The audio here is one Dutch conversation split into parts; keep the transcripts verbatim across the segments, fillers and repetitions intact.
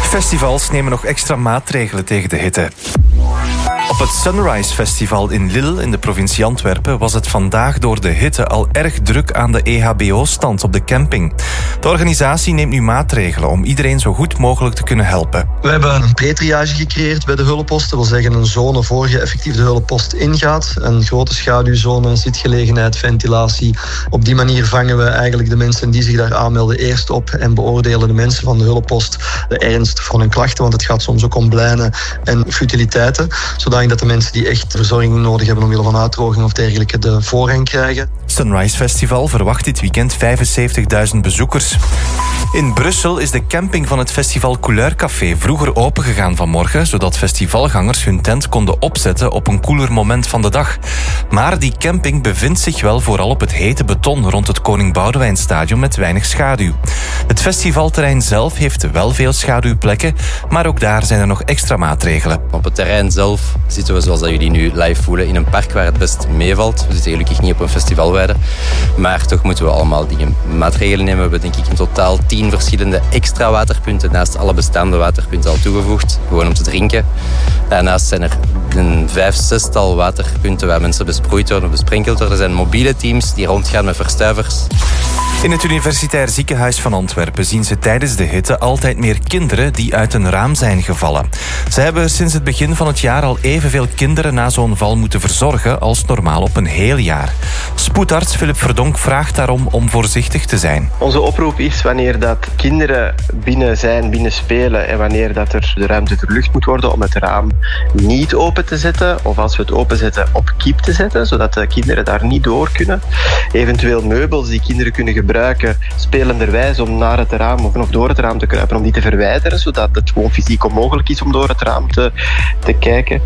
Festivals nemen nog extra maatregelen tegen de hitte. Op het Sunrise Festival in Lille in de provincie Antwerpen was het vandaag door de hitte al erg druk aan de E H B O-stand op de camping. De organisatie neemt nu maatregelen om iedereen zo goed mogelijk te kunnen helpen. We hebben een pre-triage gecreëerd bij de hulppost. Dat wil zeggen een zone voor je effectief de hulppost ingaat. Een grote schaduwzone, zitgelegenheid, ventilatie. Op die manier vangen we eigenlijk de mensen die zich daar aanmelden eerst op en beoordelen de mensen van de hulppost de ernst van hun klachten, want het gaat soms ook om blijnen en futiliteiten, zodat dat de mensen die echt verzorging nodig hebben omwille van uitdroging of dergelijke de voorrang krijgen. Sunrise Festival verwacht dit weekend vijfenzeventigduizend bezoekers. In Brussel is de camping van het festival Couleurcafé vroeger opengegaan vanmorgen, zodat festivalgangers hun tent konden opzetten op een koeler moment van de dag. Maar die camping bevindt zich wel vooral op het hete beton rond het Koning Boudewijnstadion met weinig schaduw. Het festivalterrein zelf heeft wel veel schaduwplekken, maar ook daar zijn er nog extra maatregelen. Op het terrein zelf zitten we, zoals dat jullie nu live voelen, in een park waar het best meevalt. We zitten gelukkig niet op een festivalweide, maar toch moeten we allemaal die maatregelen nemen. We hebben denk ik in totaal tien verschillende extra waterpunten naast alle bestaande waterpunten al toegevoegd, gewoon om te drinken. Daarnaast zijn er een vijf, zestal waterpunten waar mensen besproeid worden of besprenkeld worden. Er zijn mobiele teams die rondgaan met verstuivers. In het Universitair Ziekenhuis van Antwerpen zien ze tijdens de hitte altijd meer kinderen die uit een raam zijn gevallen. Ze hebben sinds het begin van het jaar al evenveel kinderen na zo'n val moeten verzorgen als normaal op een heel jaar. Spoedarts Philip Verdonk vraagt daarom om voorzichtig te zijn. Onze oproep is wanneer dat kinderen binnen zijn, binnen spelen en wanneer dat er de ruimte verlucht moet worden om het raam niet open te zetten of als we het openzetten op kiep te zetten, zodat de kinderen daar niet door kunnen. Eventueel meubels die kinderen kunnen gebruiken spelenderwijs om naar het raam of door het raam te kruipen, om die te verwijderen, zodat het gewoon fysiek onmogelijk is om door het raam te, te kijken.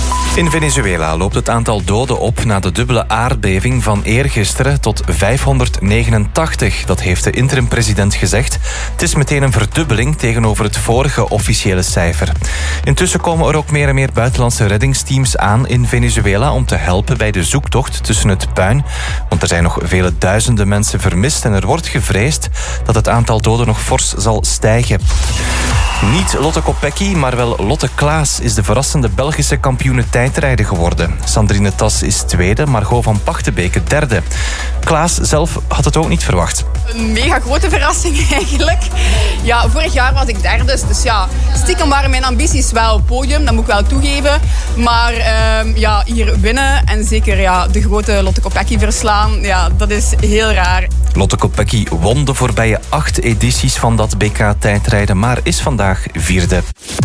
In Venezuela loopt het aantal doden op na de dubbele aardbeving van eergisteren tot vijfhonderdnegenentachtig. Dat heeft de interim-president gezegd. Het is meteen een verdubbeling tegenover het vorige officiële cijfer. Intussen komen er ook meer en meer buitenlandse reddingsteams aan in Venezuela om te helpen bij de zoektocht tussen het puin. Want er zijn nog vele duizenden mensen vermist en er wordt gevreesd dat het aantal doden nog fors zal stijgen. Niet Lotte Kopecky, maar wel Lotte Klaas is de verrassende Belgische kampioene tijdrijden geworden. Sandrine Tas is tweede, Margot van Pachtenbeke derde. Klaas zelf had het ook niet verwacht. Een mega grote verrassing eigenlijk. Ja, vorig jaar was ik derde, dus ja, stiekem waren mijn ambities wel podium, dat moet ik wel toegeven. Maar uh, ja, hier winnen en zeker ja, de grote Lotte Kopecky verslaan, ja, dat is heel raar. Lotte Kopecky won de voorbije acht edities van dat B K tijdrijden, maar is vandaag vierde.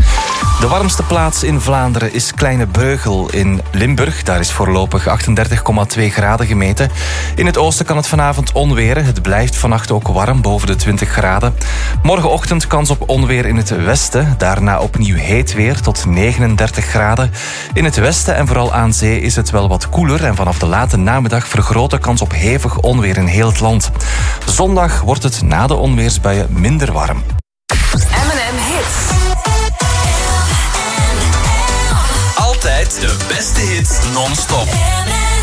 De warmste plaats in Vlaanderen is Kleine Breugel in Limburg. Daar is voorlopig achtendertig komma twee graden gemeten. In het oosten kan het vanavond onweren. Het blijft vannacht ook warm, boven de twintig graden. Morgenochtend kans op onweer in het westen. Daarna opnieuw heet weer tot negenendertig graden. In het westen en vooral aan zee is het wel wat koeler. En vanaf de late namiddag vergrote kans op hevig onweer in heel het land. Zondag wordt het na de onweersbuien minder warm. M en M Hits. Altijd de beste hits non-stop.